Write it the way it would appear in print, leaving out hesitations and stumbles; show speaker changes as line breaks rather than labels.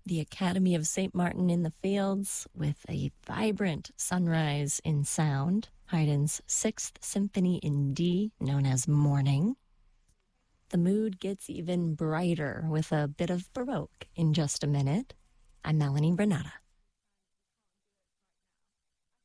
The Academy of St. Martin in the Fields with a vibrant sunrise in sound. Haydn's Sixth Symphony in D, known as Morning. The mood gets even brighter with a bit of Baroque in just a minute. I'm Melanie Bernata.